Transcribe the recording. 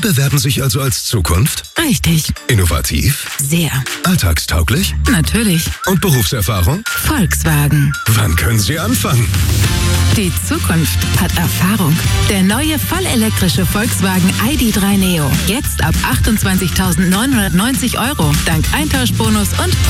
bewerben sich also als Zukunft? Richtig. Innovativ? Sehr. Alltagstauglich? Natürlich. Und Berufserfahrung? Volkswagen. Wann können Sie anfangen? Die Zukunft hat Erfahrung. Der neue vollelektrische Volkswagen ID.3 Neo. Jetzt ab 28.990 €. Dank Eintauschbonus und